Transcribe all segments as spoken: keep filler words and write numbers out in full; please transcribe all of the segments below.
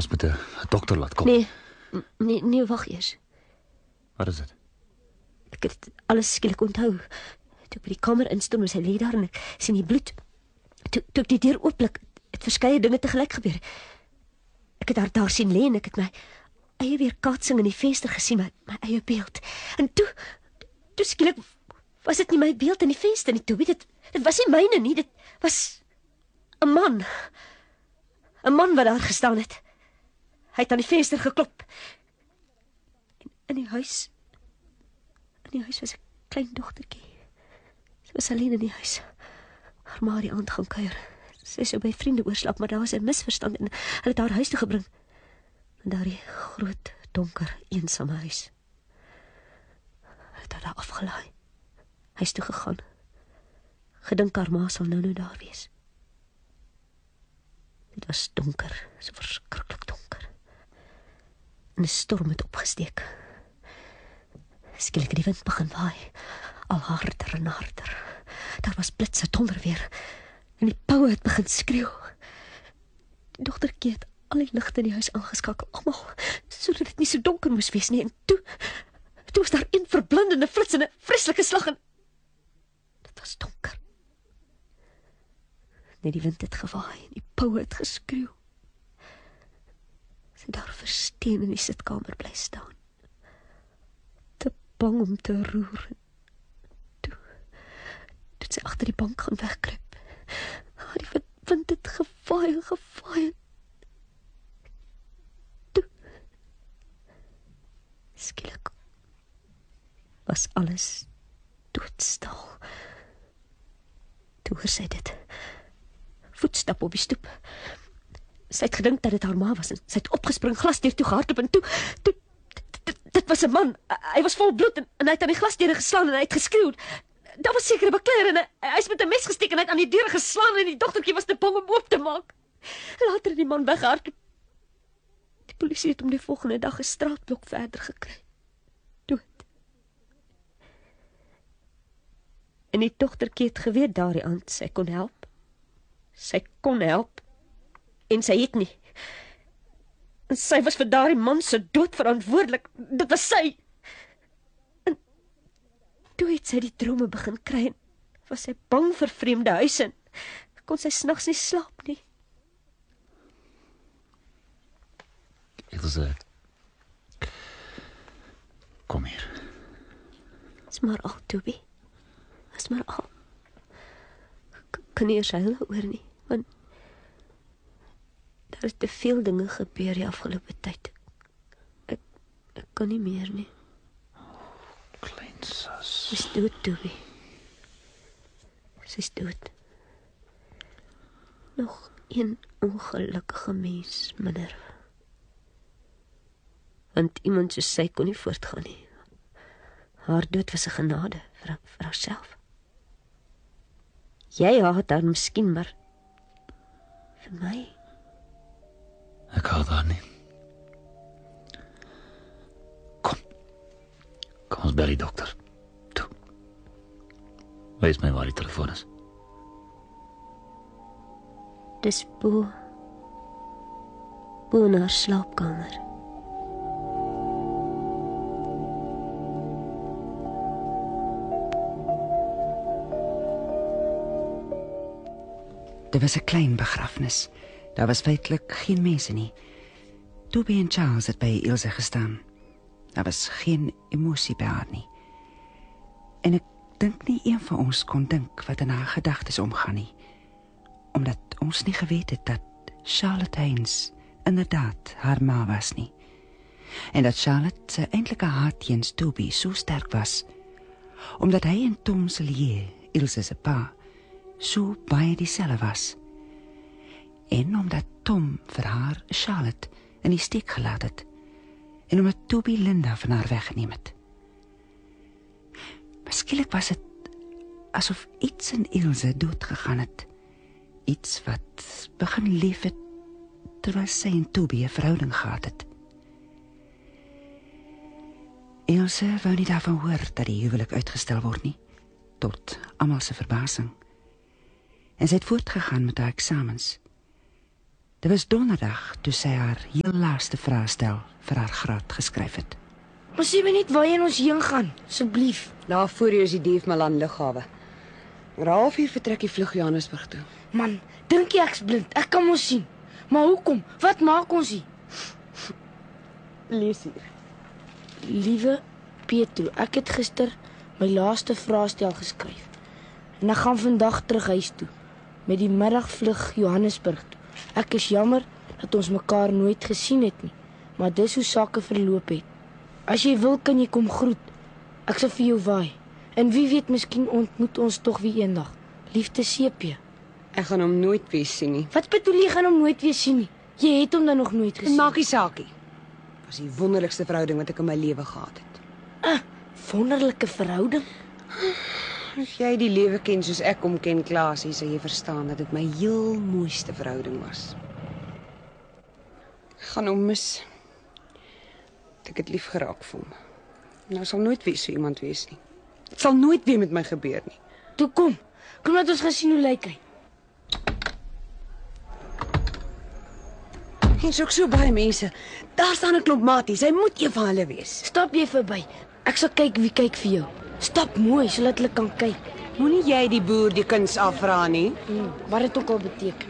Ons moet 'n dokter laat kom. Nee, nee, nee, wag eers. Wat is dit? Ek het alles skielik onthou. Toe ek by die kamer instorm, sy lê daar en ek sien die bloed. Toe, toe ek die deur ooplik, het verskeie dinge tegelyk gebeur. Ek het haar daar sien lê en ek het my eie weerkaatsing in die venster gesien, my, my eie beeld. En toe, toe skielik was dit nie my beeld in die venster nie, Toby. Dit, dit was nie myne nie, dit was 'n man. 'n Man wat daar gestaan het. Hy het aan die venster geklop. En in die huis, in die huis was 'n klein dogtertjie. Sy was alleen in die huis. Haar ma die aand gaan kuier. Sy sou by vriende oorslaap, maar daar was 'n misverstand en hulle het haar huis toe gebring. In daardie groot, donker, eensame huis. Hulle het haar daar afgelaai. Huis toe gegaan. Gedink haar ma sal nou nou daar wees. Dit was donker, so verskriklik donker. En 'n storm het opgesteek. Skielik het die wind begin waai, al harder en harder. Daar was blitse donderweer, en die poue het begin skreeu. Die dogtertjie het al die ligte in die huis aangeskakel, almal, sodat dit nie so donker moes wees nie, en toe, toe was daar een verblindende flits en 'n vreeslike slag, en dit was donker. Net die wind het gewaai, en die poue het geskreeu. Sy het daar versteen in die sitkamer bly staan, te bang om te roer. Toe, toe sy agter die bank gaan wegkruip. Die wind, wind het gewaai en gewaai. Toe, skielik was alles doodstil. Toe hoor sy dit. Voetstap op die stoep. Sy het gedink dat dit haar ma was en sy het opgespring, glasdeur toe gehardloop en toe, toe dit, dit was 'n man. Hy was vol bloed en, en hy het aan die glasdeure geslaan en hy het geskreeu. Daar was seker 'n bekleier en hy, hy is met 'n mes gesteek en hy het aan die deure geslaan en die dogtertjie was te bang om oop te maak. Later het die man weggehardloop. Die polisie het hom die volgende dag 'n straatblok verder gekry. Dood. En die dogtertjie het geweet daardie aand sy kon help. Sy kon help. En sy het nie. En sy was vir daardie man se dood verantwoordelik. Dit was sy. En toe het sy die drome begin kry en was sy bang vir vreemde huise en kon sy snags nie slaap nie. Ilse, kom hier. Is maar al, Toby. Is maar al. Ek kan nie eers huil oor nie, want daar is te veel dinge gebeur die afgelope tyd. Ek, ek kan nie meer nie. Klein sus. Sy is dood, Toby. Sy is dood. Nog een ongelukkige mens minder. Want iemand soos sy kon nie voortgaan nie. Haar dood was 'n genade vir, vir haarself. Jy haat haar miskien, maar vir my... Ek haat haar nie. Kom. Kom ons bel die dokter. Toe. Wees my waar die telefoon is. Dis bo. Bo in haar slaapkamer. Dit was 'n klein begrafnis. Daar was feitelik geen mense nie. Toby en Charles het by Ilse gestaan. Daar was geen emosie by haar nie. En ek dink nie een van ons kon dink wat in haar gedagtes omgaan nie. Omdat ons nie geweet het dat Charlotte Haynes inderdaad haar ma was nie. En dat Charlotte sy eintlike haat teens Toby so sterk was, omdat hy en Tom Cellier, Ilse se pa, so baie dieselfde was. En omdat Tom vir haar Charlotte in die steek gelaat het, en omdat Toby Linda van haar weggeneem het. Maar skielik was het asof iets in Ilse doodgegaan het. Iets wat begin leef het, terwyl sy en Toby 'n verhouding gehad het. Ilse wou nie daarvan hoor dat die huwelik uitgestel word nie, tot almal se verbasing. En sy het voortgegaan met haar eksamens. Dit was donderdag toe sy haar heel laaste vraestel vir haar graad geskryf het. Maar sê my net waarheen ons heen gaan, asseblief. Daar voor jou is die Dief Malan lughawe. Oor 'n halfuur vertrek die vlug Johannesburg toe. Man, dink jy ek's blind? Ek kan mos sien. Maar hoekom? Wat maak ons hier? Lees hier. Liewe Petro, ek het gister my laaste vraestel geskryf. En ek gaan vandag terug huis toe met die middagvlug Johannesburg toe. Ek is jammer dat ons mekaar nooit gesien het nie, maar dis hoe sake verloop het. As jy wil, kan jy kom groet. Ek sal vir jou waai. En wie weet, miskien ontmoet ons tog weer eendag. Liefde Sepie. Ek gaan hom nooit weer sien nie. Wat bedoel jy gaan hom nooit weer sien nie? Jy het hom dan nog nooit gesien. Maak nie saakie. Was die wonderlikste verhouding wat ek in my lewe gehad het. Ah, wonderlike verhouding. As jy die lewe ken soos ek hom ken, Klaasie, sal jy verstaan dat dit my heel mooiste verhouding was. Ek gaan hom mis. Ek het lief geraak vir hom. Nou sal nooit weer so iemand wees nie. Dit sal nooit weer met my gebeur nie. Toe kom. Kom laat ons gaan sien hoe lyk hy. Hier is ook so baie mense. Daar staan 'n klomp maties. Hy moet een van hulle wees. Stap jy verby. Ek sal kyk wie kyk vir jou. Stap mooi sodat hulle kan kyk. Moenie jy die boer die kuns afvra nie. Hmm, wat dit ook al beteken.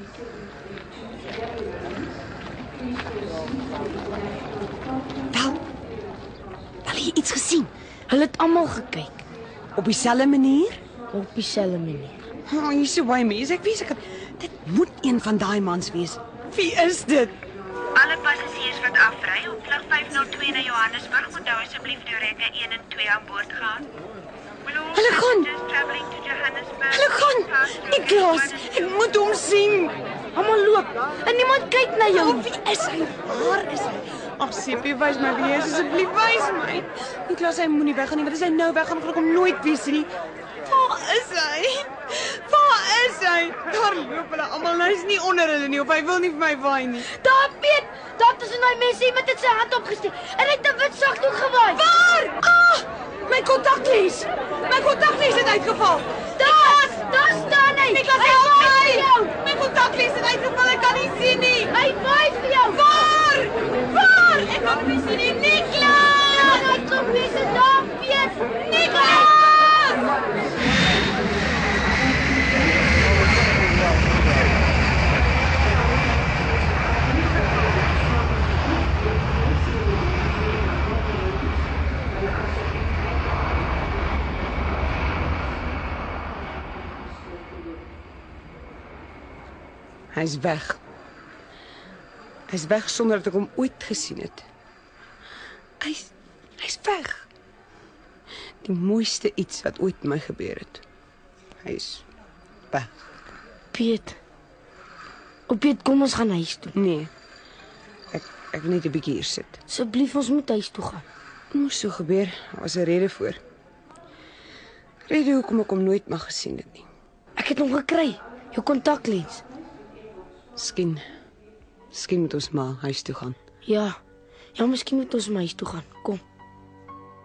Wel. Al jy iets gesien? Hulle het almal gekyk Op dieselfde manier? op dieselfde manier. Oh, hier is so baie mense. Ek weet ek dit moet een van daai mans wees. Wie is dit? Alle passasiers wat afry op vlug vyf nul twee na Johannesburg moet nou asseblief deur rekke een en twee aan boord gaan. Hulle gaan. Traveling to Johannesburg. Hulle gaan. Niklaas, ek moet hom sien. Almal loop en niemand kyk na jou. Oh, wie is hy? Waar is hy? Ag, Sepie, wys my wie hy is asseblief, wys my. Niklaas, hy moenie weggaan nie, want as hy nou weggaan, gaan ek hom nooit weer sien nie. Waar is hy? Waar is hy? Daar loop hulle almal, nou is nie onder hulle nie, of hy wil nie vir my waai nie. Daar Piet, daar tussen daai mense iemand het sy hand opgesteek en hy het 'n wit sagdoek gewaai. Waar? Ah, my kontakles. My kontakles het uitgeval. Daar, daar staan hy. Niklaas, Hy help waai my. vir jou. My kontakles het uitgeval, ek kan nie sien nie. Hy waai vir jou. Waar? Waar? Ek kan nie sien nie. Niklaas! Hy kom mense daar Piet. Niklaas! Hy's weg. Hy's weg sonder dat ek hom ooit gesien het. Hy's hy's weg. Die mooiste iets wat ooit met my gebeur het. Hy's weg. Piet. Op Piet, kom ons gaan huis toe. Nee. Ek ek wil net 'n bietjie hier sit. Asseblief, ons moet huis toe gaan. Dit moes so gebeur. Daar was 'n rede voor. Rede hoekom ek hom nooit mag gesien het nie. Ek het hom gekry. Jou kontaklens. Miskien Miskien moet ons maar huis toe gaan. Ja. Ja, miskien moet ons maar huis toe gaan. Kom.